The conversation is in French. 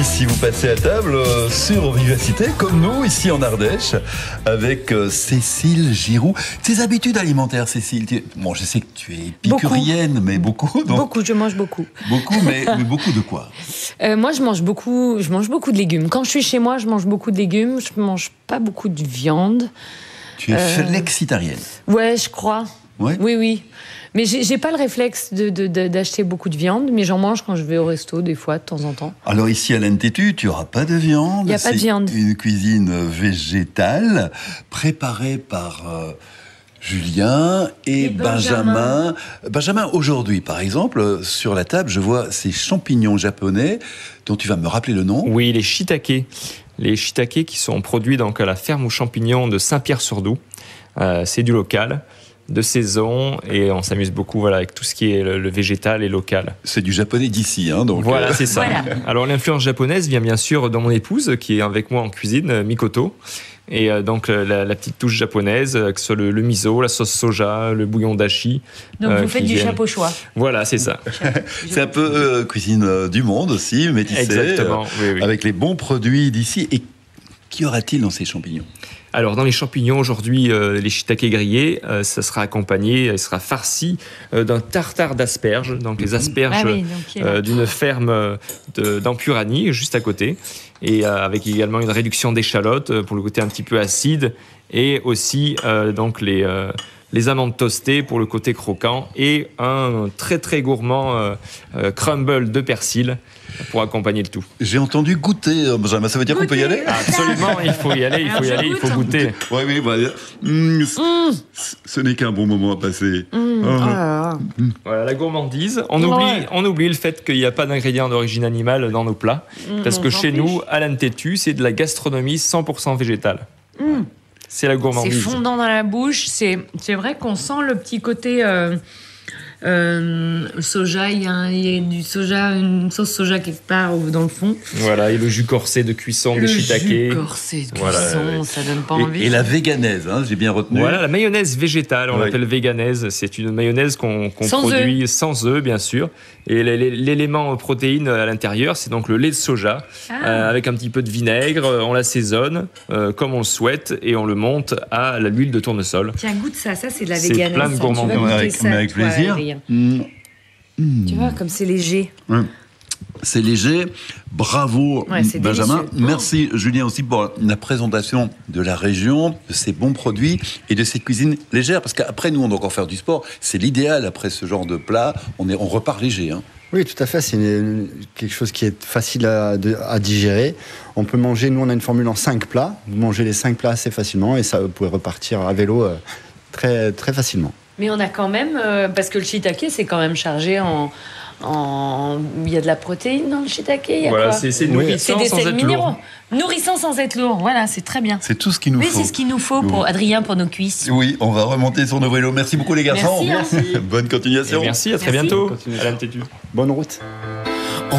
Si vous passez à table sur Vivacité, comme nous, ici en Ardèche, avec Cécile Giroux. Tes habitudes alimentaires, Cécile, bon, je sais que tu es épicurienne, mais beaucoup. Donc... Beaucoup, je mange beaucoup. Beaucoup, mais beaucoup de quoi? Moi, je mange beaucoup de légumes. Quand je suis chez moi, je mange beaucoup de légumes. Je mange pas beaucoup de viande. Tu es flexitarienne? Ouais, je crois. Ouais. Oui. Mais j'ai pas le réflexe d'acheter beaucoup de viande, mais j'en mange quand je vais au resto, des fois, de temps en temps. Alors ici à l'Institut, tu n'auras pas de viande. Il n'y a pas de viande. C'est une cuisine végétale, préparée par Julien et Benjamin. Benjamin, aujourd'hui, par exemple, sur la table, je vois ces champignons japonais, dont tu vas me rappeler le nom. Oui, les shiitake. Les shiitake qui sont produits donc à la ferme aux champignons de Saint-Pierre-sur-Doubs. C'est du local, de saison, et on s'amuse beaucoup avec tout ce qui est le végétal et local. C'est du japonais d'ici, hein, donc. Voilà, c'est ça. Voilà. Alors l'influence japonaise vient bien sûr dans mon épouse qui est avec moi en cuisine, Mikoto. Et donc la petite touche japonaise, que ce soit le miso, la sauce soja, le bouillon dashi. Donc vous faites du chapeau choix. Voilà, c'est ça. C'est un peu cuisine du monde aussi, métissée. Exactement, oui. Avec les bons produits d'ici. Et qu'y aura-t-il dans ces champignons? Alors, dans les champignons, aujourd'hui, les shiitake grillés, ça sera accompagné, il sera farci d'un tartare d'asperges. Donc, les asperges d'une ferme d'Empuranie, juste à côté. Et avec également une réduction d'échalotes pour le côté un petit peu acide. Et aussi, donc, les amandes toastées pour le côté croquant. Et un très, très gourmand crumble de persil pour accompagner le tout. J'ai entendu goûter, Benjamin. Ça veut dire qu'on peut y aller? Absolument, il faut y aller, il faut goûter. Oui, ce n'est qu'un bon moment à passer. Voilà, la gourmandise. On oublie le fait qu'il n'y a pas d'ingrédients d'origine animale dans nos plats. Parce que chez nous, à l'Institut, c'est de la gastronomie 100% végétale. C'est la gourmandise. C'est fondant dans la bouche. C'est vrai qu'on sent le petit côté soja. Il y a du soja, une sauce soja quelque part dans le fond. Voilà, et le jus corsé de cuisson des shiitake. Le jus corsé de cuisson, ça donne pas envie. Et la véganaise, hein, j'ai bien retenu. Voilà, la mayonnaise végétale, on l'appelle véganaise. C'est une mayonnaise qu'on produit sans œufs, bien sûr. Et l'élément protéine à l'intérieur, c'est donc le lait de soja, avec un petit peu de vinaigre. On l'assaisonne comme on le souhaite et on le monte à l'huile de tournesol. Tiens, goûte ça c'est de la C'est véganaise. plein de gourmandise. Avec plaisir. Tu vois, comme c'est léger. C'est léger. Bravo, Benjamin. Délicieux. Merci, Julien, aussi pour la présentation de la région, de ces bons produits et de ces cuisines légères. Parce qu'après, nous, on doit encore faire du sport. C'est l'idéal après ce genre de plat. On repart léger. Hein. Oui, tout à fait. C'est quelque chose qui est facile à digérer. On peut manger, nous, on a une formule en 5 plats. Vous mangez les 5 plats assez facilement et ça, vous pouvez repartir à vélo très, très facilement. Mais on a quand même, parce que le shiitake, c'est quand même chargé il y a de la protéine dans le shiitake. Voilà, c'est nourrissant sans être lourd. Nourrissant sans être lourd, voilà, c'est très bien. C'est tout ce qu'il nous faut. Oui, c'est ce qu'il nous faut pour Adrien, pour nos cuisses. Oui, on va remonter sur nos vélos. Merci beaucoup les garçons. Merci. Bonne continuation. Et merci, à très bientôt. À l'Institut. Bonne route.